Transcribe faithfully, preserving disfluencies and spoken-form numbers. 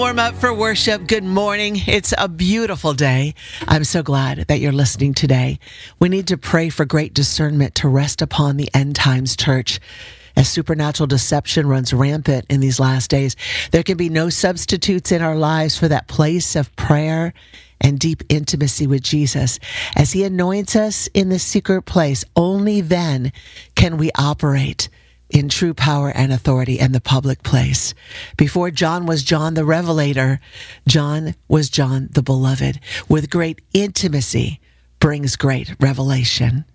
Warm up for worship. Good morning. It's a beautiful day. I'm so glad that you're listening today. We need to pray for great discernment to rest upon the end times church. As supernatural deception runs rampant in these last days, there can be no substitutes in our lives for that place of prayer and deep intimacy with Jesus. As he anoints us in the secret place, only then can we operate in true power and authority in the public place. Before John was John the Revelator, John was John the Beloved. With great intimacy brings great revelation.